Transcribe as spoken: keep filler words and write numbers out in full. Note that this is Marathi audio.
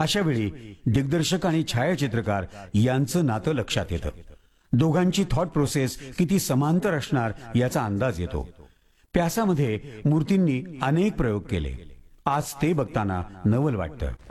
अशा वेळी दिग्दर्शक आणि छायाचित्रकार यांचं नातं लक्षात येतं. दोघांची थॉट प्रोसेस किती समांतर असणार याचा अंदाज येतो. प्यासामध्ये मूर्तींनी अनेक प्रयोग केले. आज ते बघताना नवल वाटतं.